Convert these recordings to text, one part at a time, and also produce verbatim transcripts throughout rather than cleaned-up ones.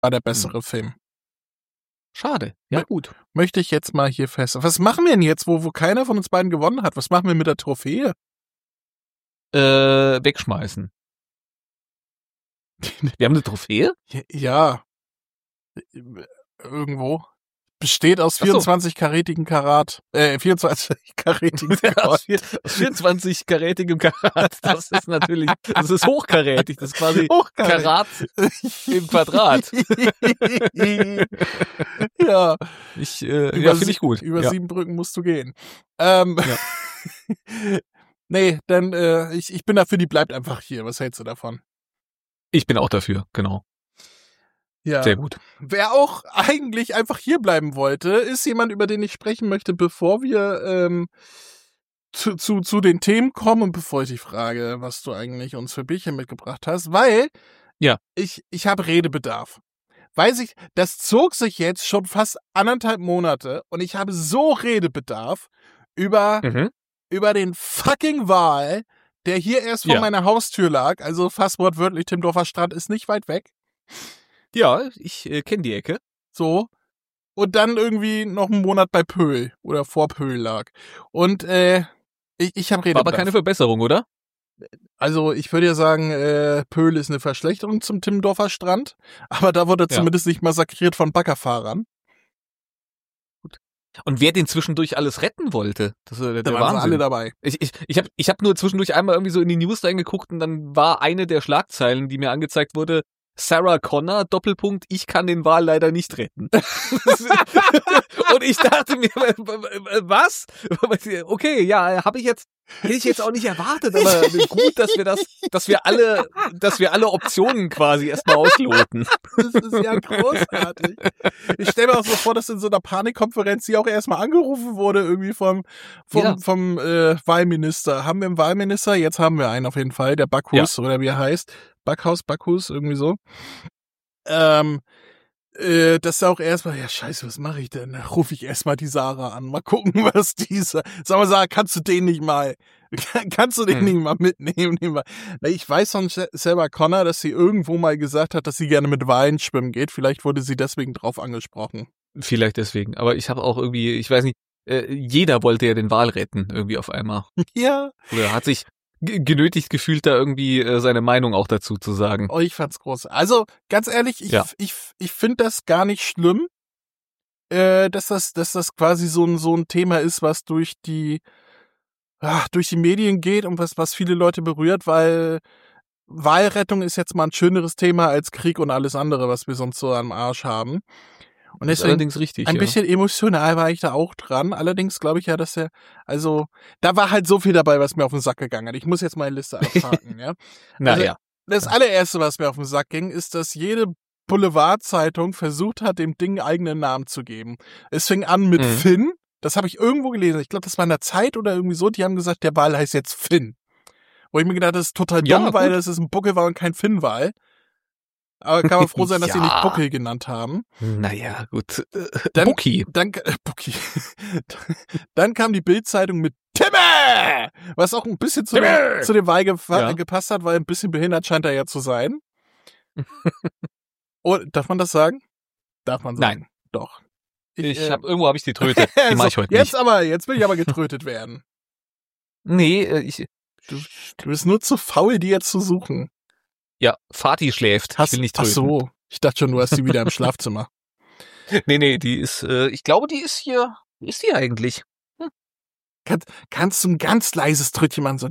war der bessere hm. Film. Schade. Ja, gut. Möchte ich jetzt mal hier fest. Was machen wir denn jetzt, wo, wo keiner von uns beiden gewonnen hat? Was machen wir mit der Trophäe? Äh, wegschmeißen. Wir haben eine Trophäe? Ja. Irgendwo. Besteht aus vierundzwanzig-karätigen Karat. Äh, vierundzwanzig-karätigen Karat. Aus vierundzwanzig-karätigem Karat. Das ist natürlich, das ist hochkarätig. Das ist quasi Karat im Quadrat. Ja. Ich, äh, ja, finde ich gut. Über ja. sieben Brücken musst du gehen. Ähm, ja. Nee, dann, äh, ich, ich bin dafür, die bleibt einfach hier. Was hältst du davon? Ich bin auch dafür, genau. Ja. Sehr gut. Wer auch eigentlich einfach hier bleiben wollte, ist jemand, über den ich sprechen möchte, bevor wir ähm, zu, zu, zu den Themen kommen und bevor ich dich frage, was du eigentlich uns für Bierchen mitgebracht hast, weil ja. ich, ich habe Redebedarf. Weiß ich, das zog sich jetzt schon fast anderthalb Monate und ich habe so Redebedarf über, mhm. über den fucking Wal, der hier erst vor ja. meiner Haustür lag, also fast wortwörtlich, Timmendorfer Strand ist nicht weit weg. Ja, ich äh, kenne die Ecke. So. Und dann irgendwie noch einen Monat bei Pöhl oder vor Pöhl lag. Und äh, ich, ich habe Redebedarf. War aber keine Verbesserung, oder? Also ich würde ja sagen, äh, Pöhl ist eine Verschlechterung zum Timmendorfer Strand. Aber da wurde er ja. zumindest nicht massakriert von Baggerfahrern. Gut. Und wer den zwischendurch alles retten wollte, das ist der da waren Wahnsinn. alle dabei. Ich, ich, ich habe ich hab nur zwischendurch einmal irgendwie so in die News reingeguckt und dann war eine der Schlagzeilen, die mir angezeigt wurde, Sarah Connor, Doppelpunkt, ich kann den Wal leider nicht retten. Und ich dachte mir, was? Okay, ja, habe ich jetzt, hätte ich jetzt auch nicht erwartet, aber gut, dass wir das, dass wir alle, dass wir alle Optionen quasi erstmal ausloten. Das ist ja großartig. Ich stelle mir auch so vor, dass in so einer Panikkonferenz die auch erstmal angerufen wurde, irgendwie vom, vom, ja. vom äh, Wahlminister. Haben wir einen Wahlminister? Jetzt haben wir einen auf jeden Fall, der Backhus, ja. oder wie er heißt. Backhaus, Backhus, irgendwie so. Ähm, äh, das ist auch erstmal, ja scheiße, was mache ich denn? Da rufe ich erstmal die Sarah an. Mal gucken, was diese. Sag mal, Sarah, kannst du den nicht mal, kannst du den hm. nicht mal mitnehmen? Ich weiß von Sarah Connor, dass sie irgendwo mal gesagt hat, dass sie gerne mit Walen schwimmen geht. Vielleicht wurde sie deswegen drauf angesprochen. Vielleicht deswegen. Aber ich habe auch irgendwie, ich weiß nicht, äh, jeder wollte ja den Wal retten, irgendwie auf einmal. Ja. Oder hat sich genötigt gefühlt, da irgendwie äh, seine Meinung auch dazu zu sagen. Oh, ich fand's groß. Also, ganz ehrlich, ich, ja. ich, ich finde das gar nicht schlimm, äh, dass das, dass das quasi so ein, so ein Thema ist, was durch die, ach, durch die Medien geht und was, was viele Leute berührt, weil Walrettung ist jetzt mal ein schöneres Thema als Krieg und alles andere, was wir sonst so am Arsch haben. Und das ist allerdings richtig. Ein ja. bisschen emotional war ich da auch dran. Allerdings glaube ich ja, dass er, also, da war halt so viel dabei, was mir auf den Sack gegangen hat. Ich muss jetzt meine Liste abhaken, ja. Naja. Also, das allererste, was mir auf den Sack ging, ist, dass jede Boulevardzeitung versucht hat, dem Ding einen eigenen Namen zu geben. Es fing an mit mhm. Finn. Das habe ich irgendwo gelesen. Ich glaube, das war in der Zeit oder irgendwie so. Die haben gesagt, der Wal heißt jetzt Finn. Wo ich mir gedacht habe, das ist total dumm, ja, weil das ist ein Buckelwal und kein Finnwal. Aber kann man froh sein, dass ja. sie nicht Buckel genannt haben. Naja, gut. Dann, Bucki. Dann, äh, Bucki. Dann kam die Bild-Zeitung mit Timme! Was auch ein bisschen zu, dem, zu dem Wal gefa- ja. gepasst hat, weil ein bisschen behindert scheint er ja zu sein. Oh, darf man das sagen? Darf man sagen. Nein. Doch. Ich, ich äh, hab, irgendwo habe ich die Tröte. Die mach ich heute jetzt nicht. aber, jetzt will ich aber getrötet werden. Nee, ich... Du, du bist nur zu faul, die jetzt zu suchen. Ja, Vati schläft. Hast, ich will nicht tröten. Ach so, ich dachte schon, du hast sie wieder im Schlafzimmer. Nee, nee, die ist, äh, ich glaube, die ist hier, wo ist die eigentlich? Hm. Kann, kannst du ein ganz leises Trötchen machen, so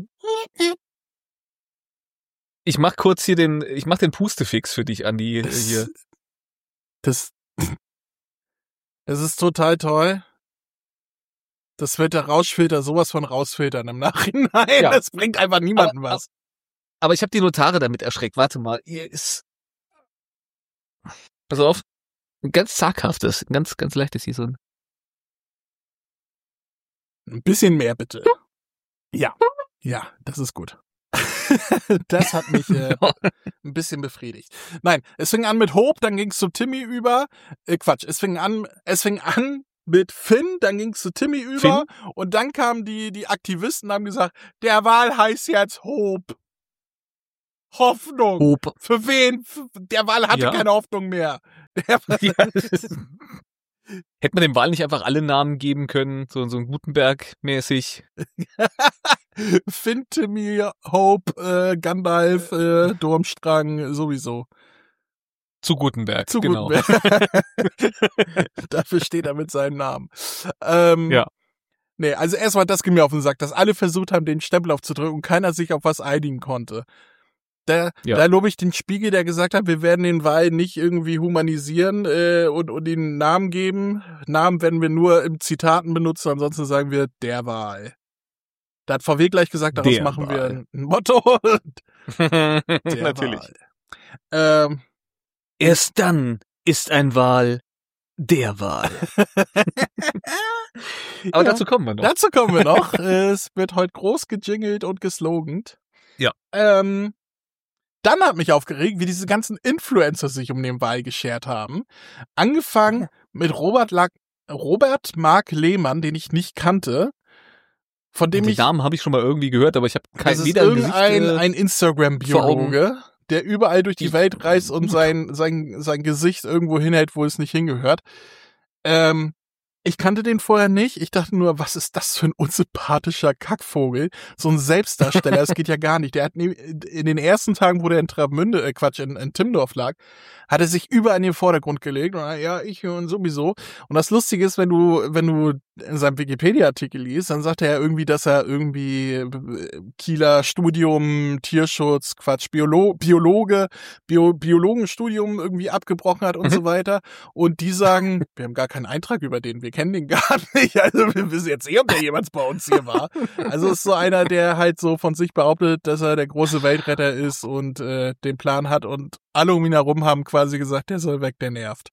Ich mach kurz hier den, ich mach den Pustefix für dich, Andi, das, hier. Das, das ist total toll. Das wird der Rauschfilter sowas von rausfiltern im Nachhinein. Ja. Das bringt einfach niemandem aber, was. Aber ich habe die Notare damit erschreckt. Warte mal, hier ist... Pass auf. Ein ganz zaghaftes, ein ganz, ganz leichtes hier so ein... Ein bisschen mehr, bitte. Ja, ja, das ist gut. Das hat mich äh, ein bisschen befriedigt. Nein, es fing an mit Hope, dann ging es zu Timmy über. Äh, Quatsch, es fing an, es fing an mit Finn, dann ging es zu Timmy über. Finn? Und dann kamen die, die Aktivisten und haben gesagt, der Wal heißt jetzt Hope. Hoffnung. Hope. Für wen? Der Wal hatte ja. keine Hoffnung mehr. Der Ja. Hätte man dem Wal nicht einfach alle Namen geben können, so, so ein Gutenberg-mäßig? Fintemir, Hope, äh, Gandalf, äh, Durmstrang, sowieso. Zu Gutenberg, Zu genau. Gutenberg. Dafür steht er mit seinem Namen. Ähm, Ja. Nee, also erstmal das ging mir auf den Sack, dass alle versucht haben, den Stempel aufzudrücken und keiner sich auf was einigen konnte. Da, Ja. da lobe ich den Spiegel, der gesagt hat, wir werden den Wal nicht irgendwie humanisieren äh, und, und ihm Namen geben. Namen werden wir nur im Zitaten benutzen, ansonsten sagen wir der Wal. Da hat V W gleich gesagt, daraus Der machen Wal. wir ein Motto. Der Natürlich. Wal. Ähm, Erst dann ist ein Wal der Wal. Aber ja, dazu kommen wir noch. dazu kommen wir noch. Es wird heute groß gejingelt und geslogant. Ja. Ähm, Dann hat mich aufgeregt, wie diese ganzen Influencer sich um den Wal geschert haben. Angefangen mit Robert, La- Robert Mark Lehmann, den ich nicht kannte. Von dem Den ich, Namen habe ich schon mal irgendwie gehört, aber ich habe kein das ist weder irgendein Gesicht, äh, ein Instagram-Biologe, der überall durch die Ich- Welt reist und sein, sein, sein Gesicht irgendwo hinhält, wo es nicht hingehört. Ähm, ich kannte den vorher nicht. Ich dachte nur, was ist das für ein unsympathischer Kackvogel? So ein Selbstdarsteller, das geht ja gar nicht. Der hat nie, in den ersten Tagen, wo der in Travemünde, äh Quatsch, in, in Timmendorf lag, hat er sich überall in den Vordergrund gelegt. Und ja, ich und sowieso. Und das Lustige ist, wenn du, wenn du in seinem Wikipedia-Artikel liest, dann sagt er ja irgendwie, dass er irgendwie Kieler Studium, Tierschutz, Quatsch, Biolo Biologe, Bio Biologenstudium irgendwie abgebrochen hat und Mhm. so weiter. Und die sagen, wir haben gar keinen Eintrag über den, wir kennen den gar nicht. Also wir wissen jetzt eh, ob der jemals bei uns hier war. Also ist so einer, der halt so von sich behauptet, dass er der große Weltretter ist und äh, den Plan hat und alle um ihn herum haben quasi gesagt, der soll weg, der nervt.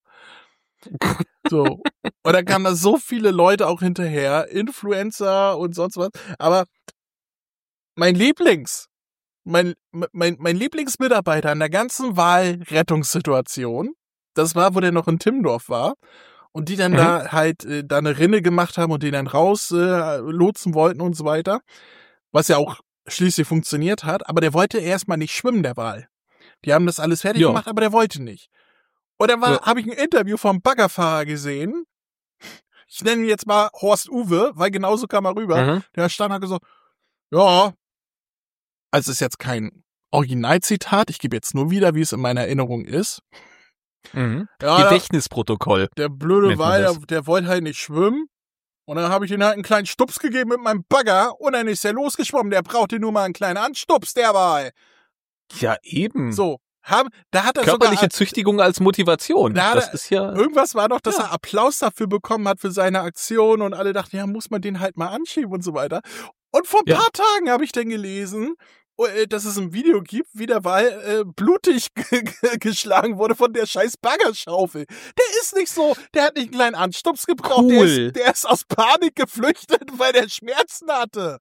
So. Und dann kamen da so viele Leute auch hinterher, Influencer und sonst was. Aber mein Lieblings, mein, mein, mein Lieblingsmitarbeiter in der ganzen Wahlrettungssituation, das war, wo der noch in Timmendorf war. Und die dann Mhm. da halt äh, da eine Rinne gemacht haben und den dann raus äh, lotsen wollten und so weiter. Was ja auch schließlich funktioniert hat. Aber der wollte erstmal nicht schwimmen, der Wal. Die haben das alles fertig Ja. gemacht, aber der wollte nicht. Und dann war, Ja. habe ich ein Interview vom Baggerfahrer gesehen. Ich nenne ihn jetzt mal Horst Uwe, weil genauso kam er rüber. Mhm. Der stand hat gesagt, ja, also ist jetzt kein Originalzitat, ich gebe jetzt nur wieder, wie es in meiner Erinnerung ist. Mhm. Ja, Gedächtnisprotokoll. der blöde nennt man Wal, der, das. der wollte halt nicht schwimmen. Und dann habe ich ihm halt einen kleinen Stups gegeben mit meinem Bagger und dann ist er losgeschwommen. Der brauchte nur mal einen kleinen Anstups, der Wal. Ja, eben. So, haben, da hat er Körperliche sogar, Züchtigung als Motivation. Da hat Das er- ist ja. irgendwas war doch, dass Ja. er Applaus dafür bekommen hat für seine Aktion und alle dachten, ja, muss man den halt mal anschieben und so weiter. Und vor ein Ja. paar Tagen habe ich dann gelesen, äh, dass es ein Video gibt, wie der Wal äh, blutig ge- ge- geschlagen wurde von der scheiß Baggerschaufel. Der ist nicht so, der hat nicht einen kleinen Anstups gebraucht, der, Cool. ist, der ist aus Panik geflüchtet, weil der Schmerzen hatte.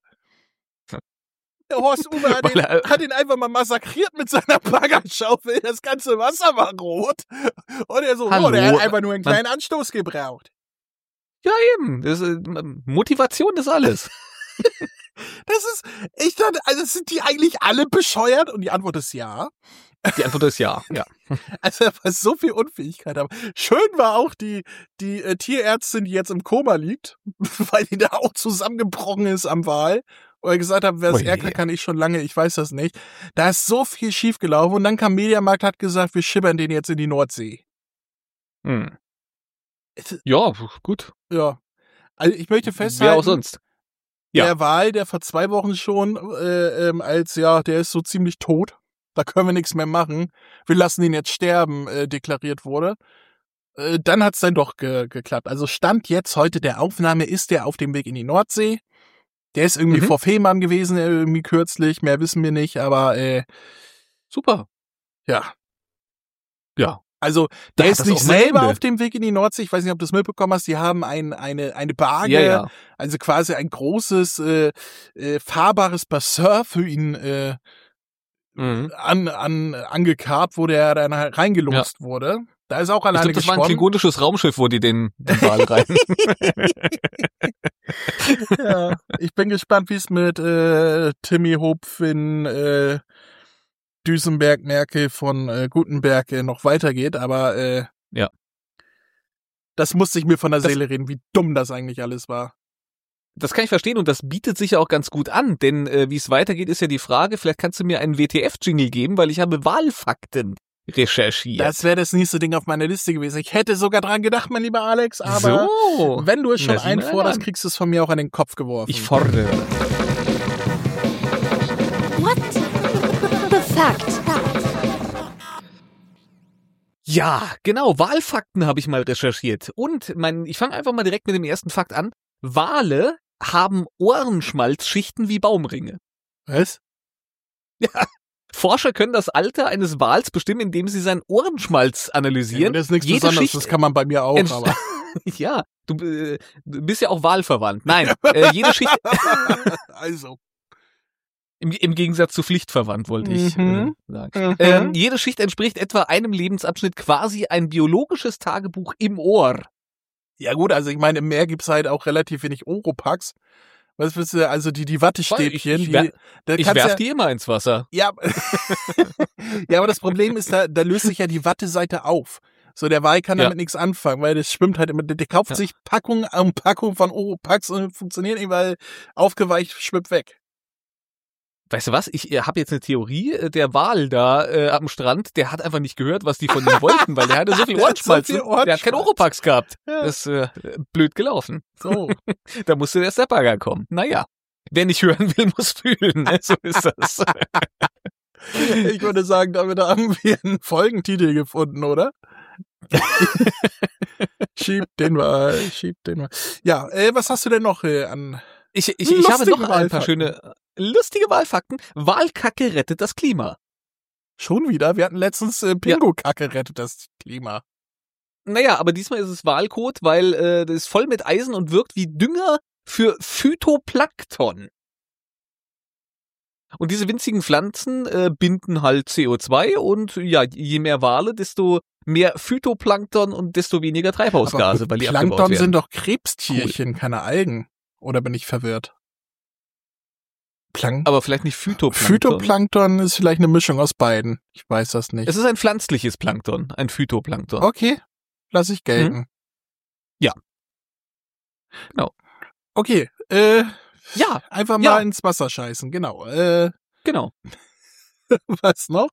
Der Horst Uwe hat, Weil ihn, er- hat ihn einfach mal massakriert mit seiner Baggerschaufel. Das ganze Wasser war rot. Und er so, Hallo. oh, der hat einfach nur einen Man- kleinen Anstoß gebraucht. Ja, eben. Das ist, äh, Motivation ist alles. Das ist, ich dachte, also sind die eigentlich alle bescheuert? Und die Antwort ist ja. Die Antwort ist ja. Ja. Also da war so viel Unfähigkeit. Aber schön war auch die, die äh, Tierärztin, die jetzt im Koma liegt, weil die da auch zusammengebrochen ist am Wal. Oder gesagt hat, wer es Oje. ärgert, kann ich schon lange, ich weiß das nicht. Da ist so viel schiefgelaufen und dann kam Mediamarkt, hat gesagt, wir schippern den jetzt in die Nordsee. Hm. Ja, gut. Ja. Also ich möchte Wer festhalten, auch sonst. Ja. der Wal, der vor zwei Wochen schon äh, ähm, als, ja, der ist so ziemlich tot, da können wir nichts mehr machen, wir lassen ihn jetzt sterben, äh, deklariert wurde. Äh, dann hat's dann doch ge geklappt. Also Stand jetzt heute der Aufnahme ist der auf dem Weg in die Nordsee. Der ist irgendwie Mhm. vor Fehmarn gewesen, äh, irgendwie kürzlich, mehr wissen wir nicht, aber äh, Super. ja. Ja. Also Da der hat ist das nicht auch mal selber Ende. auf dem Weg in die Nordsee. Ich weiß nicht, ob du es mitbekommen hast. Die haben ein, eine, eine Barge, Ja, ja. also quasi ein großes, äh, äh, fahrbares Bassin für ihn äh, Mhm. an, an, angekarrt, wo der dann halt reingelotst wurde. Da ist auch Ich alleine glaube, das war ein geschwommen. klingonisches Raumschiff, wo die den, den Wal rein. Ja, ich bin gespannt, wie es mit äh, Timmy Hopfin, äh, Düsenberg, Merkel von äh, Gutenberg äh, noch weitergeht, aber äh, Ja. Das musste ich mir von der Das- Seele reden, wie dumm das eigentlich alles war. Das kann ich verstehen und das bietet sich ja auch ganz gut an, denn äh, wie es weitergeht, ist ja die Frage, vielleicht kannst du mir einen W T F-Jingle geben, weil ich habe Wahlfakten recherchiert. Das wäre das nächste Ding auf meiner Liste gewesen. Ich hätte sogar dran gedacht, mein lieber Alex, aber so. wenn du es schon Na, sieh mal einforderst, an. kriegst du es von mir auch an den Kopf geworfen. Ich fordere. What the fact? Ja, genau, Wahlfakten habe ich mal recherchiert. Und mein, ich fange einfach mal direkt mit dem ersten Fakt an. Wale haben Ohrenschmalzschichten wie Baumringe. Was? Forscher können das Alter eines Wals bestimmen, indem sie seinen Ohrenschmalz analysieren. Ja, das ist nichts Jede Besonderes, Schicht- das kann man bei mir auch, Entst- aber. Ja, du, äh, du bist ja auch wahlverwandt. Nein, äh, jede Schicht, Also. im, im Gegensatz zu pflichtverwandt, wollte ich Mhm. äh, sagen. Mhm. Ähm, jede Schicht entspricht etwa einem Lebensabschnitt, quasi ein biologisches Tagebuch im Ohr. Ja gut, also ich meine, im Meer gibt's halt auch relativ wenig Oropax. Was willst du, also die, die Wattestäbchen, Ich- ich wer- die, da Ich kannst werf ja, die immer ins Wasser. ja, ja, aber das Problem ist, da, da löst sich ja die Watteseite auf. So, der Wal kann Ja. damit nichts anfangen, weil das schwimmt halt immer, der, der kauft Ja. sich Packung um Packung von Oropax und funktioniert nicht, weil aufgeweicht schwimmt weg. Weißt du was? Ich äh, habe jetzt eine Theorie. äh, Der Wal da äh, am Strand, der hat einfach nicht gehört, was die von ihm wollten, weil der hatte so viel Der hat so Ohrenschmalz. viel Der hat keinen Ohrenschmalz. Oropax gehabt. Ja. Das ist äh, blöd gelaufen. So. Da musste der Stepbager kommen. Naja. Wer nicht hören will, muss fühlen. Ne? So ist das. Ich würde sagen, damit haben wir einen Folgentitel gefunden, oder? Schieb den mal, schieb den mal. Ja, äh, was hast du denn noch äh, an? Ich, ich, ich habe Lustige noch ein paar Wahlfakten. schöne, äh, lustige Wahlfakten. Walkacke rettet das Klima. Schon wieder? Wir hatten letztens äh, Pingo-Kacke rettet das Klima. Naja, aber diesmal ist es Walkot, weil äh, das ist voll mit Eisen und wirkt wie Dünger für Phytoplankton. Und diese winzigen Pflanzen äh, binden halt C O zwei und ja, je mehr Wale, desto mehr Phytoplankton und desto weniger Treibhausgase, Aber weil die abgebaut Plankton werden. sind doch Krebstierchen, keine Algen. Oder bin ich verwirrt? Plank aber vielleicht nicht Phytoplankton. Phytoplankton ist vielleicht eine Mischung aus beiden. Ich weiß das nicht. Es ist ein pflanzliches Plankton, ein Phytoplankton. Okay, lass ich gelten. Ja. Genau. Okay, äh, Ja, einfach mal ja. ins Wasser scheißen, genau. Äh, genau. was noch?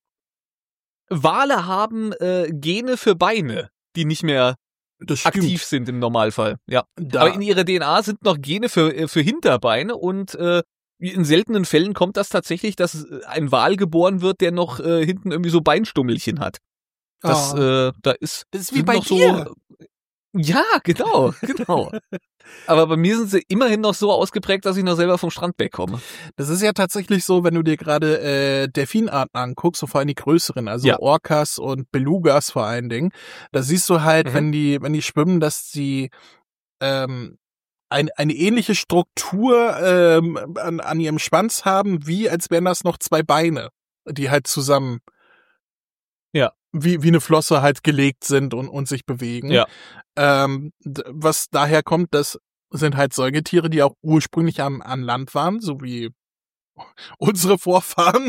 Wale haben äh, Gene für Beine, die nicht mehr Das stimmt. aktiv sind im Normalfall. Ja. Da. Aber in ihrer D N A sind noch Gene für, äh, für Hinterbeine und äh, in seltenen Fällen kommt das tatsächlich, dass ein Wal geboren wird, der noch äh, hinten irgendwie so Beinstummelchen hat. Das, Oh. äh, da ist, Das ist wie sind bei noch dir. so. Ja, genau, genau. Aber bei mir sind sie immerhin noch so ausgeprägt, dass ich noch selber vom Strand wegkomme. Das ist ja tatsächlich so, wenn du dir gerade äh, Delfinarten anguckst, so vor allem die größeren, also Ja. Orcas und Belugas vor allen Dingen, da siehst du halt, Mhm. wenn die, wenn die schwimmen, dass sie ähm, ein, eine ähnliche Struktur ähm, an, an ihrem Schwanz haben, wie als wären das noch zwei Beine, die halt zusammen Ja. wie, wie eine Flosse halt gelegt sind und, und sich bewegen. Ja. Ähm, d- was daher kommt, das sind halt Säugetiere, die auch ursprünglich am, an Land waren, so wie unsere Vorfahren.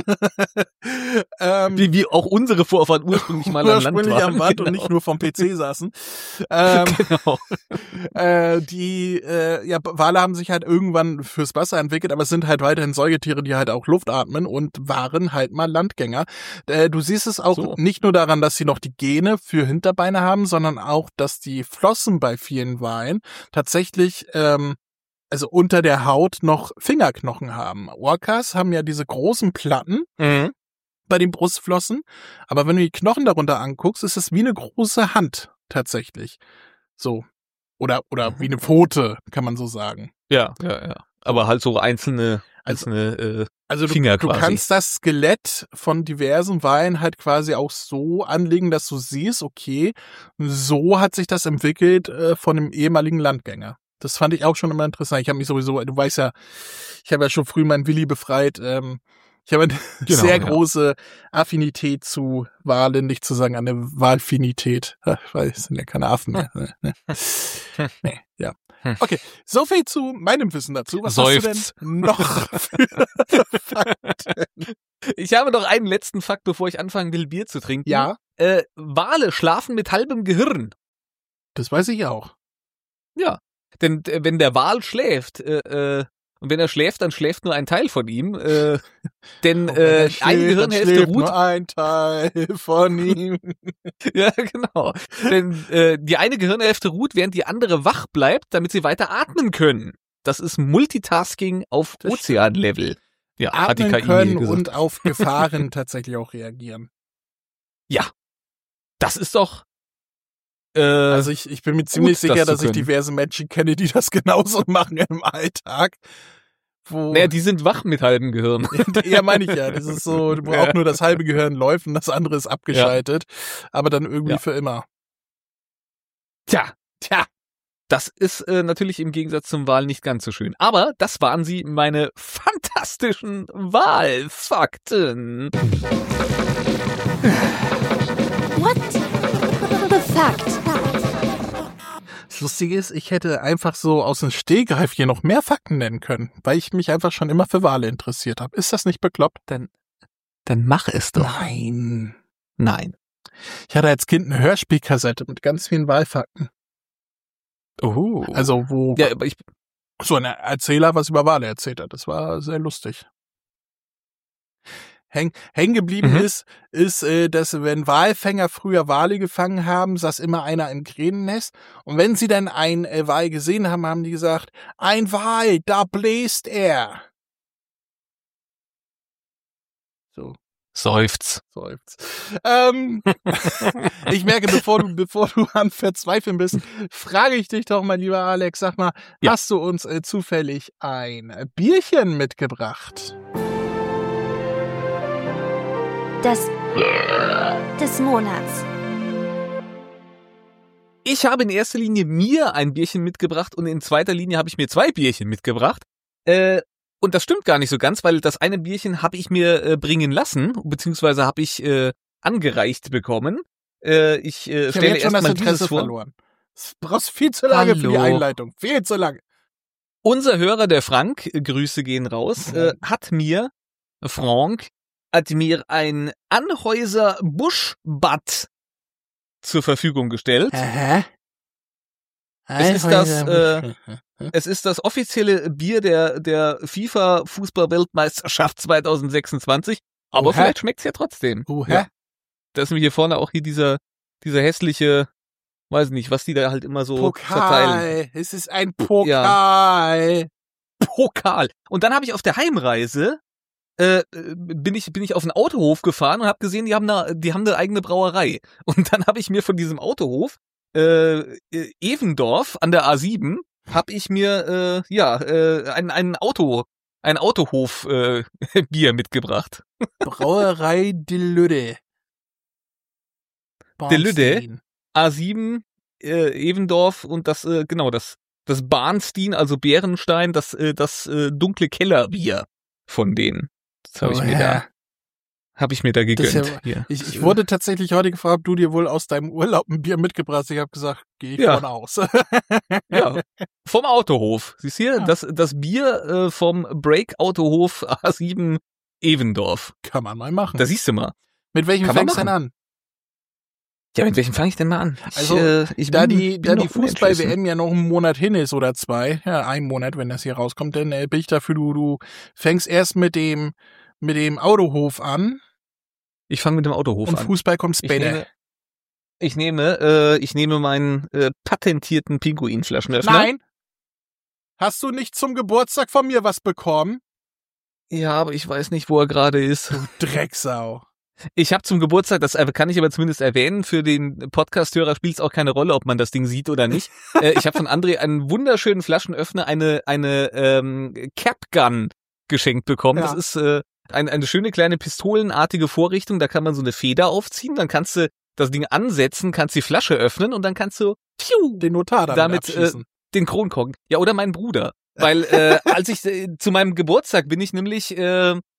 ähm, Wie, wie auch unsere Vorfahren ursprünglich mal an Land ursprünglich waren. am Land genau. und nicht nur vom P C saßen. Ähm, Genau. äh, die äh, ja, Wale haben sich halt irgendwann fürs Wasser entwickelt, aber es sind halt weiterhin Säugetiere, die halt auch Luft atmen und waren halt mal Landgänger. Äh, du siehst es auch So. nicht nur daran, dass sie noch die Gene für Hinterbeine haben, sondern auch, dass die Flossen bei vielen Walen tatsächlich ähm, also unter der Haut noch Fingerknochen haben. Orcas haben ja diese großen Platten Mhm. bei den Brustflossen, aber wenn du die Knochen darunter anguckst, ist es wie eine große Hand tatsächlich. So. Oder, oder Mhm. wie eine Pfote, kann man so sagen. Ja, ja, ja. Aber halt so einzelne, Also- einzelne äh, Also du, Finger du quasi. kannst das Skelett von diversen Walen halt quasi auch so anlegen, dass du siehst, okay, so hat sich das entwickelt äh, von dem ehemaligen Landgänger. Das fand ich auch schon immer interessant. Ich habe mich sowieso, du weißt ja, ich habe ja schon früh meinen Willi befreit. Ähm, ich habe eine Genau, sehr ja. große Affinität zu Walen, nicht zu sagen eine Walfinität, Ha, weil es sind ja keine Affen mehr. ne? Nee, ja. Hm. Okay, so viel zu meinem Wissen dazu. Was Seufz. hast du denn noch für Fakten? Ich habe noch einen letzten Fakt, bevor ich anfangen will, Bier zu trinken. Ja. äh, Wale schlafen mit halbem Gehirn. Das weiß ich auch. Ja, denn äh, wenn der Wal schläft, äh, äh, und wenn er schläft, dann schläft nur ein Teil von ihm, äh, denn äh, schläft, eine Gehirnhälfte ruht. Nur ein Teil von ihm. Ja, genau. Denn äh, die eine Gehirnhälfte ruht, während die andere wach bleibt, damit sie weiter atmen können. Das ist Multitasking auf Das Ozeanlevel. Ja, hat die Atmen K I können gesagt. und auf Gefahren tatsächlich auch reagieren. Ja, das ist doch. Äh, Also ich, ich bin mir ziemlich das sicher, zu dass ich können. diverse Menschen kenne, die das genauso machen im Alltag. Wo naja, die sind wach mit halbem Gehirn. ja, meine ich ja. Das ist so, wo auch nur das halbe Gehirn läuft und das andere ist abgeschaltet. Aber dann irgendwie Ja. für immer. Tja, tja. Das ist äh, natürlich im Gegensatz zum Wal nicht ganz so schön. Aber das waren sie, meine fantastischen Wahlfakten. What the fact? Das Lustige ist, ich hätte einfach so aus dem Stehgreif hier noch mehr Fakten nennen können, weil ich mich einfach schon immer für Wale interessiert habe. Ist das nicht bekloppt? Dann, dann mach es doch. Nein. Nein. Ich hatte als Kind eine Hörspielkassette mit ganz vielen Wahlfakten. Oh. Also wo ja, aber ich, so ein Erzähler was über Wale erzählt hat. Das war sehr lustig. Häng, hängen geblieben Mhm. ist, ist, äh, dass wenn Walfänger früher Wale gefangen haben, saß immer einer im Krähennest. Und wenn sie dann einen äh, Wal gesehen haben, haben die gesagt, ein Wal, da bläst er. So, seufz. seufzt. Ähm, ich merke, bevor du, bevor du am Verzweifeln bist, frage ich dich doch mal, lieber Alex, sag mal, Ja. hast du uns äh, zufällig ein Bierchen mitgebracht? Das des Monats. Ich habe in erster Linie mir ein Bierchen mitgebracht und in zweiter Linie habe ich mir zwei Bierchen mitgebracht. Äh, und das stimmt gar nicht so ganz, weil das eine Bierchen habe ich mir äh, bringen lassen, beziehungsweise habe ich äh, angereicht bekommen. Äh, ich äh, Ich habe stelle jetzt schon erst das mal Interesse dieses vor. verloren. Du brauchst viel zu lange für die Hallo. Einleitung. Viel zu lange. Unser Hörer, der Frank, äh, Grüße gehen raus, äh, hat mir, Frank, hat mir ein Anhäuser Buschbad zur Verfügung gestellt. Hä? Es ist das, äh, Es ist das offizielle Bier der, der FIFA-Fußball-Weltmeisterschaft zwanzig sechsundzwanzig. Aber Oha. vielleicht schmeckt's ja trotzdem. Uh, Ja. Da ist nämlich hier vorne auch hier dieser, dieser hässliche, weiß nicht, was die da halt immer so verteilen. Pokal. Es ist ein Pokal. Pokal. Und dann habe ich auf der Heimreise äh, bin ich bin ich auf einen Autohof gefahren und habe gesehen, die haben da die haben eine eigene Brauerei. Und dann habe ich mir von diesem Autohof äh, Evendorf an der A sieben habe ich mir äh, ja äh, ein ein Auto ein Autohof äh, Bier mitgebracht. Brauerei de Lüde. De Lüde? A sieben äh, Evendorf und das äh, genau das das Barnstein, also Bärenstein, das äh, das äh, dunkle Kellerbier von denen. Das habe ich Oh, mir ja. da habe ich mir da Das ist gegönnt. ja- Hier. Ich, ich wurde tatsächlich heute gefragt, ob du dir wohl aus deinem Urlaub ein Bier mitgebracht hast. Ich habe gesagt, gehe ich Ja. von aus. Ja, vom Autohof. Siehst du hier, Ja. das, das Bier äh, vom Break Autohof A sieben Evendorf. Kann man mal machen. Da siehst du mal. Mit welchem kann man fängst du denn machen. an? Ja, mit welchem fange ich denn mal an? Ich, Also, äh, ich Da bin, die, bin da die noch Fußball-W unentschlossen. M ja noch einen Monat hin ist oder zwei, ja, ein Monat, wenn das hier rauskommt, dann äh, bin ich dafür, du, du fängst erst mit dem, mit dem Autohof an Ich fange mit dem Autohof und an. Fußball kommt Ich später. nehme, ich nehme, äh, ich nehme meinen äh, patentierten Pinguinflaschenöffner. Nein! Hast du nicht zum Geburtstag von mir was bekommen? Ja, aber ich weiß nicht, wo er gerade ist. Du Drecksau. Ich habe zum Geburtstag, das äh, kann ich aber zumindest erwähnen, für den Podcast-Hörer spielt es auch keine Rolle, ob man das Ding sieht oder nicht. äh, ich habe von André einen wunderschönen Flaschenöffner, eine eine ähm, Cap-Gun geschenkt bekommen. Ja. Das ist äh, ein, eine schöne kleine pistolenartige Vorrichtung, da kann man so eine Feder aufziehen, dann kannst du das Ding ansetzen, kannst die Flasche öffnen und dann kannst du pfiou, Den Notar damit, Damit, abschießen. den Kronkorken. Ja, oder mein Bruder. Weil äh, als ich äh, zu meinem Geburtstag bin ich nämlich äh,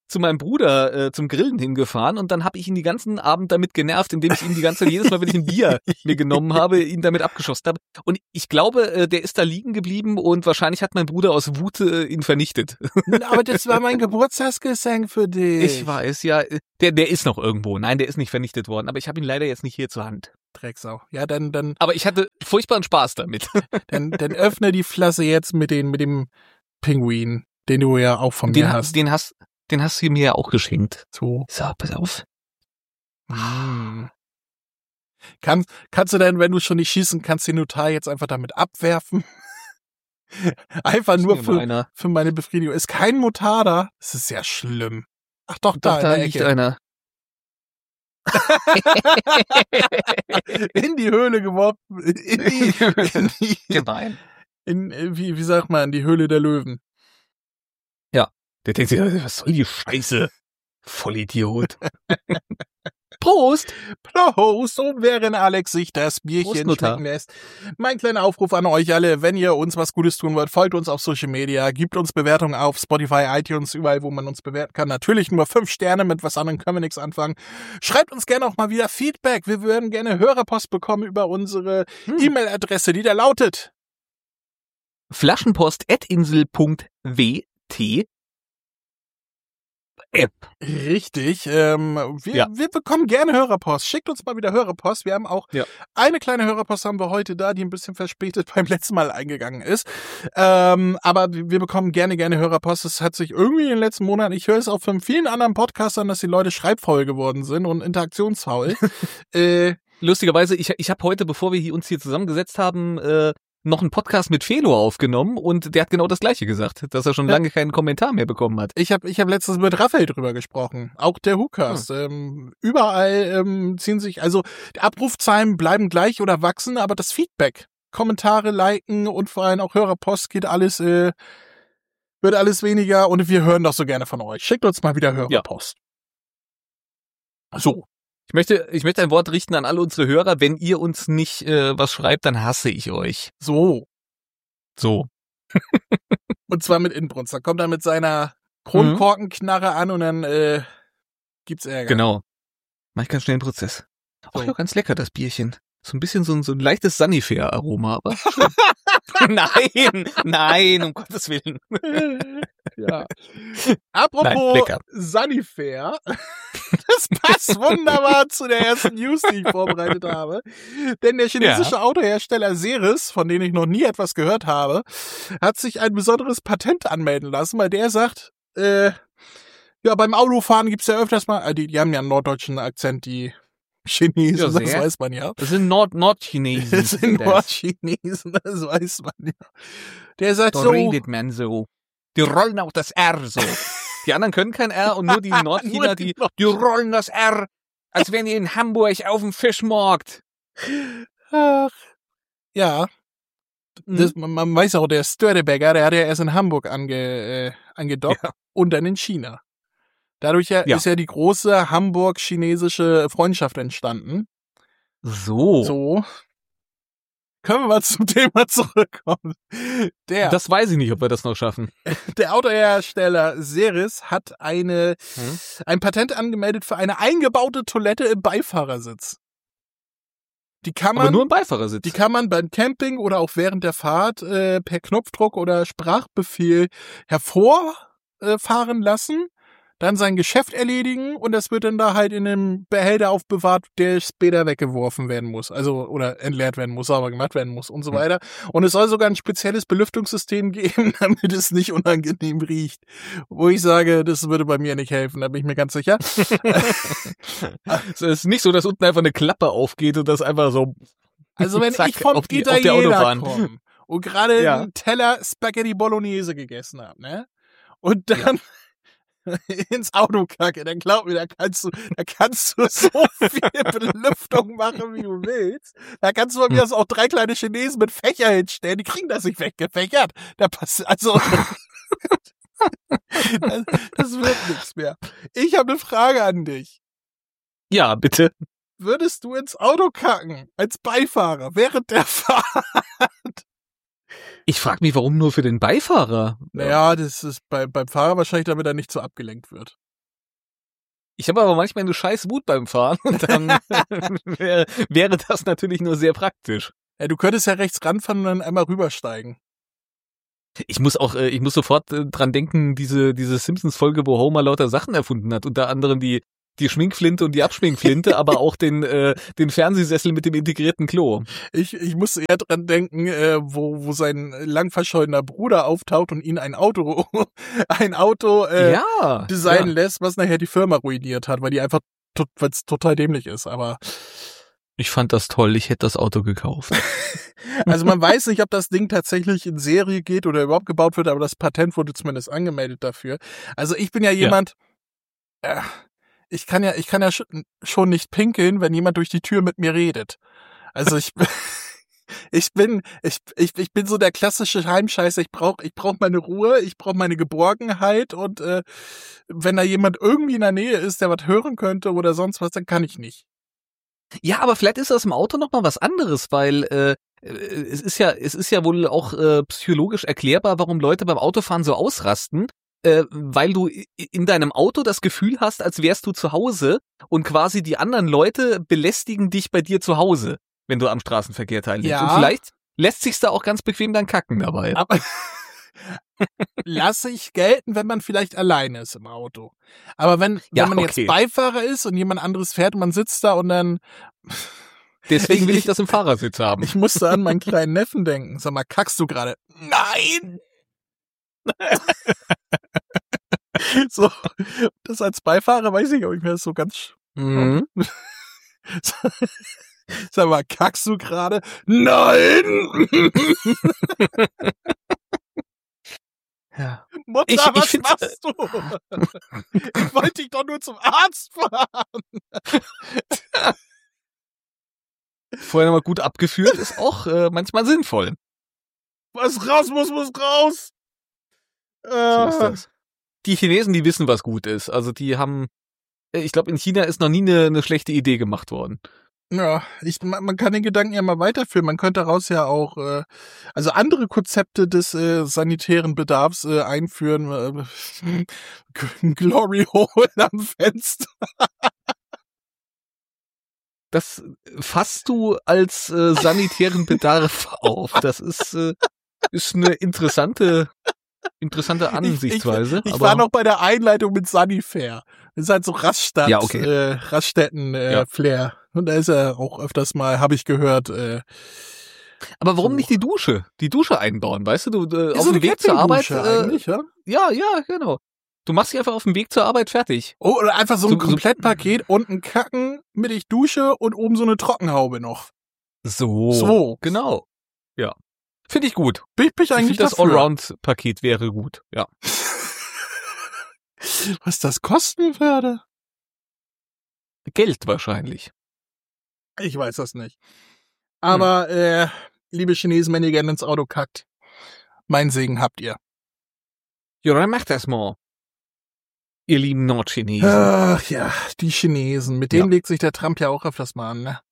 zu meinem Bruder äh, zum Grillen hingefahren und dann habe ich ihn die ganzen Abend damit genervt, indem ich ihn die ganze Zeit, jedes Mal, wenn ich ein Bier mir genommen habe, ihn damit abgeschossen habe. Und ich glaube, äh, der ist da liegen geblieben und wahrscheinlich hat mein Bruder aus Wut äh, ihn vernichtet. Aber das war mein Geburtstagsgeschenk für dich. Ich weiß, ja. Der, der ist noch irgendwo. Nein, der ist nicht vernichtet worden, aber ich habe ihn leider jetzt nicht hier zur Hand. Drecksau. Ja, dann, dann. Aber ich hatte furchtbaren Spaß damit. Dann, dann öffne die Flasche jetzt mit den, mit dem Pinguin, den du ja auch von den, mir hast. Den hast, den hast du mir ja auch geschenkt. So. So, pass auf. Hm. Kann, kannst du denn, wenn du schon nicht schießen kannst, den Notar jetzt einfach damit abwerfen? Einfach nur für, für meine Befriedigung. Ist kein Notar da? Das ist ja schlimm. Ach doch, da, doch, da liegt einer. In die Höhle geworfen. In die, in die, Gemein. In, wie, wie sagt man, in die Höhle der Löwen. Ja. Der denkt sich, was soll die Scheiße? Vollidiot. Prost! Prost! Und während Alex sich das Bierchen Prost, schmecken lässt, mein kleiner Aufruf an euch alle, wenn ihr uns was Gutes tun wollt, folgt uns auf Social Media, gebt uns Bewertungen auf Spotify, iTunes, überall, wo man uns bewerten kann. Natürlich nur fünf Sterne, mit was anderem können wir nichts anfangen. Schreibt uns gerne auch mal wieder Feedback. Wir würden gerne Hörerpost bekommen über unsere hm. E-Mail-Adresse, die da lautet flaschenpost at insel punkt w t App. Richtig. Ähm, wir, ja. wir bekommen gerne Hörerpost. Schickt uns mal wieder Hörerpost. Wir haben auch ja. eine kleine Hörerpost haben wir heute da, die ein bisschen verspätet beim letzten Mal eingegangen ist. Ähm, aber wir bekommen gerne, gerne Hörerpost. Es hat sich irgendwie in den letzten Monaten, ich höre es auch von vielen anderen Podcastern, dass die Leute schreibfaul geworden sind und interaktionsfaul. äh, Lustigerweise, ich, ich habe heute, bevor wir hier uns hier zusammengesetzt haben, äh, noch einen Podcast mit Felo aufgenommen und der hat genau das Gleiche gesagt, dass er schon ja. lange keinen Kommentar mehr bekommen hat. Ich habe ich hab letztens mit Raphael drüber gesprochen, auch der WhoCast. Hm. Ähm, überall ähm, ziehen sich, also die Abrufzahlen bleiben gleich oder wachsen, aber das Feedback, Kommentare, Liken und vor allem auch Hörerpost geht alles, äh, wird alles weniger und wir hören doch so gerne von euch. Schickt uns mal wieder Hörerpost. Ja. So. Ich möchte, ich möchte ein Wort richten an alle unsere Hörer. Wenn ihr uns nicht äh, was schreibt, dann hasse ich euch. So. So. Und zwar mit Inbrunst. Da kommt er mit seiner Kronkorkenknarre mhm. an und dann äh, gibt's Ärger. Genau. Mach ich ganz schnell einen Prozess. Auch so. Ja, ganz lecker, das Bierchen. So ein bisschen so ein, so ein leichtes Sanifair-Aroma, aber nein, nein, um Gottes Willen. Ja. Apropos Nein, Sanifair, das passt wunderbar zu der ersten News, die ich vorbereitet habe. Denn der chinesische ja. Autohersteller Seres, von dem ich noch nie etwas gehört habe, hat sich ein besonderes Patent anmelden lassen, weil der sagt, äh, ja, beim Autofahren gibt's ja öfters mal, die, die haben ja einen norddeutschen Akzent, die Chinesen, ja, das weiß man ja. Das sind Nord Nordchinesen. Das sind Nordchinesen, das weiß man ja. Der sagt da so. redet man so. Die rollen auch das R so. Die anderen können kein R und nur die Nordchina, die, die rollen das R, als wären die in Hamburg auf dem Fischmarkt. Ach, ja. Das, man, man weiß auch, der Störtebecker, der hat ja erst in Hamburg ange, äh, angedockt ja. und dann in China. Dadurch ja, ja. ist ja die große Hamburg-chinesische Freundschaft entstanden. So. So. Können wir mal zum Thema zurückkommen. Der, das weiß ich nicht, ob wir das noch schaffen. Der Autohersteller Seres hat eine, hm? ein Patent angemeldet für eine eingebaute Toilette im Beifahrersitz. Die kann man, Aber nur im Beifahrersitz. Die kann man beim Camping oder auch während der Fahrt äh, per Knopfdruck oder Sprachbefehl hervorfahren äh, lassen. Dann sein Geschäft erledigen und das wird dann da halt in einem Behälter aufbewahrt, der später weggeworfen werden muss. Also, oder entleert werden muss, sauber gemacht werden muss und so weiter. Und es soll sogar ein spezielles Belüftungssystem geben, damit es nicht unangenehm riecht. Wo ich sage, das würde bei mir nicht helfen, da bin ich mir ganz sicher. Es ist nicht so, dass unten einfach eine Klappe aufgeht und das einfach so. Also, wenn zack, ich vom auf die, Italiener auf komme und gerade ja. einen Teller Spaghetti Bolognese gegessen habe, ne? Und dann. Ja. ins Auto kacke, dann glaub mir, da kannst du, da kannst du so viel Belüftung machen, wie du willst. Da kannst du bei mir hm. auch drei kleine Chinesen mit Fächer hinstellen, die kriegen das nicht weggefächert. Da passt, also, das, das wird nichts mehr. Ich habe eine Frage an dich. Ja, bitte. Würdest du ins Auto kacken, als Beifahrer, während der Fahrt? Ich frage mich, warum nur für den Beifahrer? Naja, das ist bei, beim Fahrer wahrscheinlich, damit er nicht so abgelenkt wird. Ich habe aber manchmal eine scheiß Wut beim Fahren und dann wäre, wäre das natürlich nur sehr praktisch. Ja, du könntest ja rechts ranfahren und dann einmal rübersteigen. Ich muss auch, ich muss sofort dran denken, diese, diese Simpsons-Folge, wo Homer lauter Sachen erfunden hat, unter anderem die, die Schminkflinte und die Abschminkflinte, aber auch den, äh, den Fernsehsessel mit dem integrierten Klo. Ich, ich muss eher dran denken, äh, wo, wo sein lang verschollener Bruder auftaucht und ihn ein Auto, ein Auto, äh, ja, designen ja. lässt, was nachher die Firma ruiniert hat, weil die einfach, weil es total dämlich ist, aber. Ich fand das toll, ich hätte das Auto gekauft. Also man weiß nicht, ob das Ding tatsächlich in Serie geht oder überhaupt gebaut wird, aber das Patent wurde zumindest angemeldet dafür. Also ich bin ja jemand, ja. äh, ich kann ja, ich kann ja schon nicht pinkeln, wenn jemand durch die Tür mit mir redet. Also ich, ich bin, ich, ich, ich bin so der klassische Heimscheißer. Ich brauche, ich brauche meine Ruhe, ich brauche meine Geborgenheit und äh, wenn da jemand irgendwie in der Nähe ist, der was hören könnte oder sonst was, dann kann ich nicht. Ja, aber vielleicht ist das im Auto noch mal was anderes, weil äh, es ist ja, es ist ja wohl auch äh, psychologisch erklärbar, warum Leute beim Autofahren so ausrasten, äh, weil du in deinem Auto das Gefühl hast, als wärst du zu Hause und quasi die anderen Leute belästigen dich bei dir zu Hause, wenn du am Straßenverkehr teilnimmst. Ja. Und vielleicht lässt sich's da auch ganz bequem dann kacken dabei. Aber lasse ich gelten, wenn man vielleicht alleine ist im Auto. Aber wenn, Ja, wenn man okay. jetzt Beifahrer ist und jemand anderes fährt und man sitzt da und dann... Deswegen will ich das im Fahrersitz haben. Ich musste an meinen kleinen Neffen denken. Sag mal, kackst du gerade? Nein! So, das als Beifahrer weiß ich, ob ich mir das so ganz... Mhm. Sag mal, kackst du gerade? Nein! Ja. Mutter, Ich- ich was find's- machst du? Ich wollte dich doch nur zum Arzt fahren. Vorher nochmal gut abgeführt ist auch äh, manchmal sinnvoll. Was raus muss, muss raus. So Äh, ist das. Die Chinesen, die wissen, was gut ist. Also die haben, äh, ich glaube, in China ist noch nie eine, eine schlechte Idee gemacht worden. Ja, ich, man, man kann den Gedanken ja mal weiterführen. Man könnte daraus ja auch, äh, also andere Konzepte des äh, sanitären Bedarfs äh, einführen. Äh, Glory Hole am Fenster. Das fasst du als äh, sanitären Bedarf auf. Das ist, äh, ist eine interessante, interessante Ansichtsweise. Ich, ich, ich aber war noch bei der Einleitung mit Sanifair. Das ist halt so Raststadt, Ja, okay. äh, Raststätten-Flair. Äh, Ja. Flair. Und da ist er auch öfters mal, habe ich gehört, äh, aber warum so. nicht die Dusche? Die Dusche einbauen, weißt du? Du äh, ist auf so dem eine Weg zur Arbeit. Campingdusche Äh, eigentlich, ja? ja, ja, genau. Du machst dich einfach auf dem Weg zur Arbeit fertig. Oh, oder einfach so ein So- so- Komplettpaket, unten Kacken, mittig Dusche und oben so eine Trockenhaube noch. So. So. Genau. Ja. Finde ich gut. Bin, bin ich Ich eigentlich finde, das dafür. Allround-Paket wäre gut. Ja. Was das kosten würde? Geld wahrscheinlich. Ich weiß das nicht. Aber, Hm. äh, liebe Chinesen, wenn ihr gerne ins Auto kackt, mein Segen habt ihr. Ja, dann macht das mal. Ihr lieben Nordchinesen. Ach ja, die Chinesen. Mit denen Ja. legt sich der Trump ja auch öfters mal an, ne?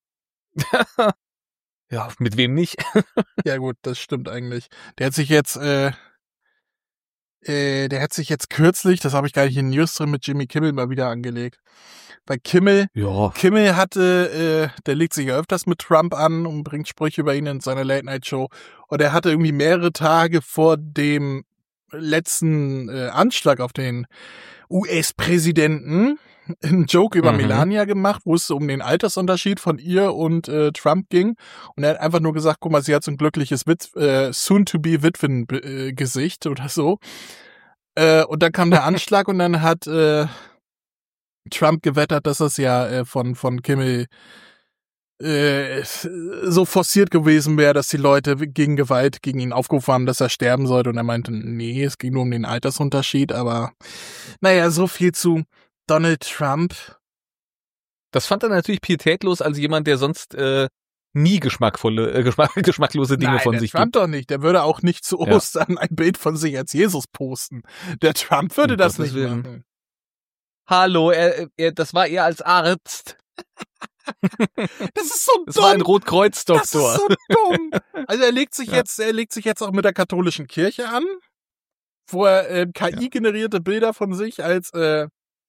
Ja, mit wem nicht? Ja gut, das stimmt eigentlich. Der hat sich jetzt, äh, äh, der hat sich jetzt kürzlich, das habe ich gar nicht in News drin, mit Jimmy Kimmel mal wieder angelegt. Bei Kimmel, Ja. Kimmel hatte, äh, der legt sich ja öfters mit Trump an und bringt Sprüche über ihn in seiner Late-Night-Show. Und er hatte irgendwie mehrere Tage vor dem letzten äh, Anschlag auf den U S-Präsidenten einen Joke über Mhm. Melania gemacht, wo es um den Altersunterschied von ihr und äh, Trump ging. Und er hat einfach nur gesagt, guck mal, sie hat so ein glückliches Witw- äh, Soon-to-be-Witwen-Gesicht oder so. Äh, und dann kam der Anschlag und dann hat äh, Trump gewettert, dass das ja äh, von von Kimmel äh, so forciert gewesen wäre, dass die Leute gegen Gewalt gegen ihn aufgerufen haben, dass er sterben sollte. Und er meinte, nee, es ging nur um den Altersunterschied. Aber naja, so viel zu Donald Trump. Das fand er natürlich pietätlos als jemand, der sonst äh, nie geschmackvolle, äh, geschmack, geschmacklose Dinge Nein, von der sich Trump gibt. doch nicht. Der würde auch nicht zu Ja. Ostern ein Bild von sich als Jesus posten. Der Trump würde Um das Gottes nicht Willen. machen. Hallo, er, er, das war er als Arzt. Das ist so Das dumm. war ein Das ist Rotkreuz-Doktor. so dumm. Also er legt sich Ja. jetzt, er legt sich jetzt auch mit der katholischen Kirche an, wo er äh, K I-generierte Bilder von sich als äh,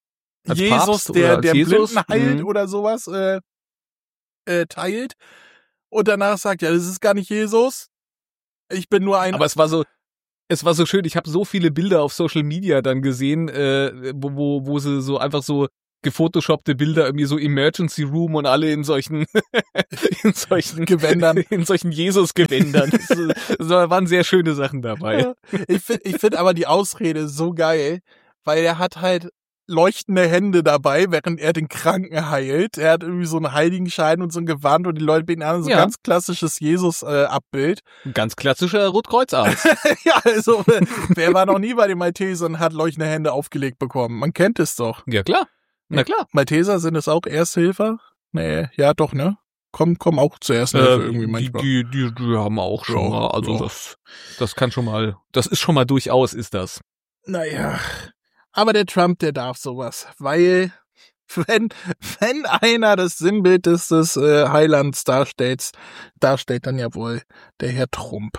als Jesus, Papst der, oder als der Jesus? Blinden heilt Mhm. oder sowas, äh, äh, teilt. Und danach sagt, ja, das ist gar nicht Jesus. Ich bin nur ein... Aber es war so, es war so schön. Ich habe so viele Bilder auf Social Media dann gesehen, äh, wo, wo, wo sie so einfach so gefotoshoppte Bilder, irgendwie so Emergency Room und alle in solchen, in solchen Gewändern. in solchen Jesus-Gewändern. Das, das waren sehr schöne Sachen dabei. Ich finde ich find aber die Ausrede so geil, weil er hat halt leuchtende Hände dabei, während er den Kranken heilt. Er hat irgendwie so einen Heiligenschein und so ein Gewand und die Leute beten an, so ein Ja. ganz klassisches Jesus-Abbild. Ein ganz klassischer Rotkreuzarzt. Ja, also, wer war noch nie bei den Maltesern und hat leuchtende Hände aufgelegt bekommen? Man kennt es doch. Ja, klar. Na klar. Malteser, sind es auch Ersthilfer? Nee, ja doch, ne? Kommen komm auch zur Ersthilfe Äh, irgendwie die, manchmal. die, die, die haben auch schon Ja, mal, also ja. das, das kann schon mal, das ist schon mal durchaus, ist das. Naja, aber der Trump, der darf sowas, weil wenn, wenn einer das Sinnbild des, des äh, Heilands darstellt, darstellt, dann ja wohl der Herr Trump.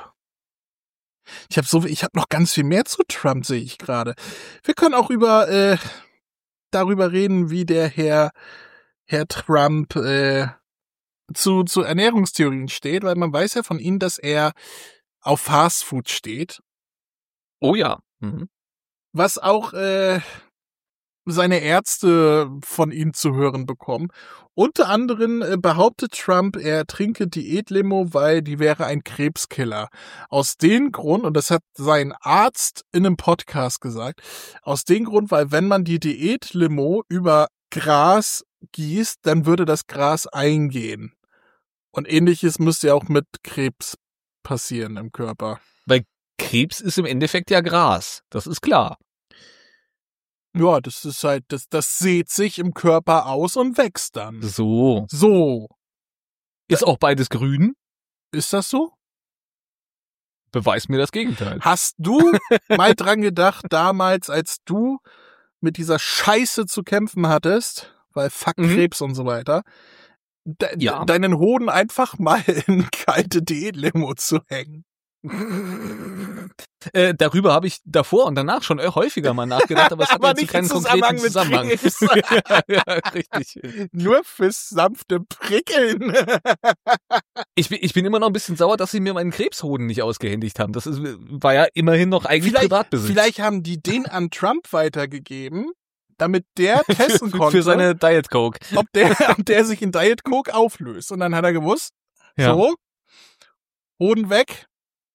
Ich habe so, ich habe noch ganz viel mehr zu Trump, sehe ich gerade. Wir können auch über äh, darüber reden, wie der Herr Herr Trump äh, zu zu Ernährungstheorien steht, weil man weiß ja von ihm, dass er auf Fastfood steht. Oh ja. Mhm. Was auch äh, seine Ärzte von ihm zu hören bekommen. Unter anderem äh, behauptet Trump, er trinke Diätlimo, weil die wäre ein Krebskiller. Aus dem Grund, und das hat sein Arzt in einem Podcast gesagt, aus dem Grund, weil wenn man die Diätlimo über Gras gießt, dann würde das Gras eingehen. Und ähnliches müsste ja auch mit Krebs passieren im Körper. Krebs ist im Endeffekt ja Gras. Das ist klar. Ja, das ist halt, das, das sät sich im Körper aus und wächst dann. So. So, Ist auch beides grün? ist das so? Beweis mir das Gegenteil. Hast du mal dran gedacht, damals, als du mit dieser Scheiße zu kämpfen hattest, weil fuck Mhm. Krebs und so weiter, de Ja. deinen Hoden einfach mal in kalte Diätlimo zu hängen? Äh, darüber habe ich davor und danach schon häufiger mal nachgedacht, aber es hat Aber jetzt nicht keinen im Zusammenhang konkreten mit Zusammenhang. Krebs. ja, ja, richtig. Nur fürs sanfte Prickeln. Ich bin, ich bin immer noch ein bisschen sauer, dass sie mir meinen Krebshoden nicht ausgehändigt haben. Das ist, war ja immerhin noch eigentlich Vielleicht, Privatbesitz. vielleicht haben die den an Trump weitergegeben, damit der testen für, konnte, für seine Diet Coke. ob der, ob der sich in Diet Coke auflöst. Und dann hat er gewusst, Ja. so, Hoden weg.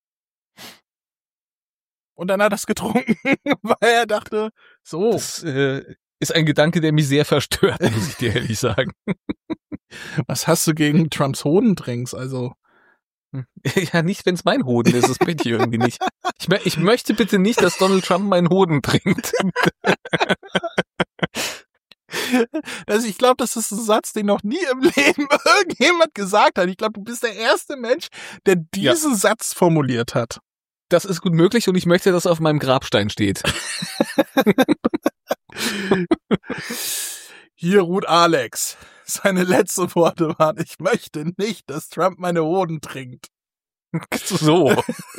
Und dann hat er es getrunken, weil er dachte, so, Das äh, ist ein Gedanke, der mich sehr verstört, muss ich dir ehrlich sagen. was hast du gegen Trumps Hodendrinks? Also, Ja, nicht, wenn es mein Hoden ist, das bin ich irgendwie nicht. Ich, mö- ich möchte bitte nicht, dass Donald Trump meinen Hoden trinkt. also ich glaube, das ist ein Satz, den noch nie im Leben irgendjemand gesagt hat. Ich glaube, du bist der erste Mensch, der diesen Satz formuliert hat. Das ist gut möglich und ich möchte, dass er auf meinem Grabstein steht. Hier ruht Alex. Seine letzten Worte waren, ich möchte nicht, dass Trump meine Hoden trinkt. So.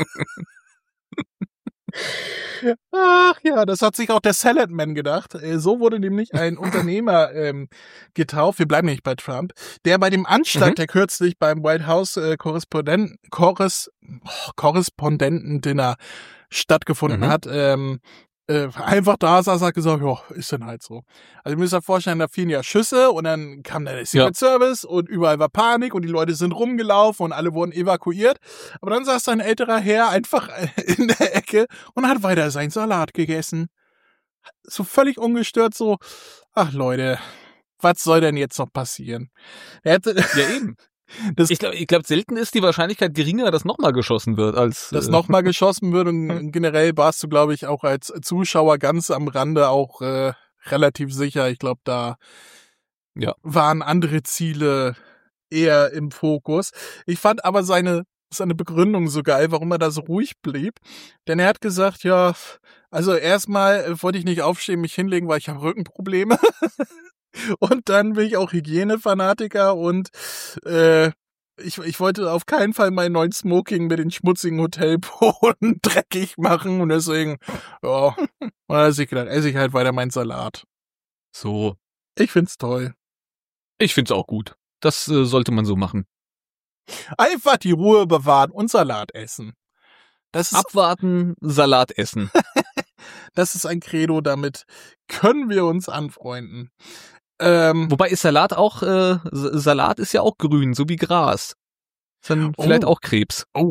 Ach ja, das hat sich auch der Saladman gedacht. Äh, So wurde nämlich ein Unternehmer ähm, getauft, wir bleiben nicht bei Trump, der bei dem Anschlag, Mhm. der kürzlich beim White House äh, Korrespondenten, Korres, oh, Korrespondenten-Dinner stattgefunden Mhm. hat, ähm, äh, einfach da saß, hat gesagt, ja, ist dann halt so. Also ihr müsst euch vorstellen, da fielen ja Schüsse und dann kam der Secret Service und überall war Panik und die Leute sind rumgelaufen und alle wurden evakuiert. Aber dann saß ein älterer Herr einfach in der Ecke und hat weiter seinen Salat gegessen. So völlig ungestört so, ach Leute, was soll denn jetzt noch passieren? Er hätte, Ja, eben. Das- ich glaube, ich glaub, selten ist die Wahrscheinlichkeit geringer, dass nochmal geschossen wird, als dass äh, nochmal geschossen wird und generell warst du, glaube ich, auch als Zuschauer ganz am Rande auch äh, relativ sicher. Ich glaube, da Ja. waren andere Ziele eher im Fokus. Ich fand aber seine seine Begründung so geil, warum er da so ruhig blieb. Denn er hat gesagt, ja, also erstmal äh, wollte ich nicht aufstehen, mich hinlegen, weil ich habe Rückenprobleme. Und dann bin ich auch Hygienefanatiker und äh, ich, ich wollte auf keinen Fall meinen neuen Smoking mit den schmutzigen Hotelboden dreckig machen und deswegen, ja, und dann hat er sich gedacht, esse ich halt weiter meinen Salat. So. Ich find's toll. Ich find's auch gut. Das äh, sollte man so machen. Einfach die Ruhe bewahren und Salat essen. Das ist, Abwarten, Salat essen. das ist ein Credo, damit können wir uns anfreunden. Ähm, Wobei ist Salat auch, äh, Salat ist ja auch grün, so wie Gras. Ist dann vielleicht Oh. auch Krebs. oh,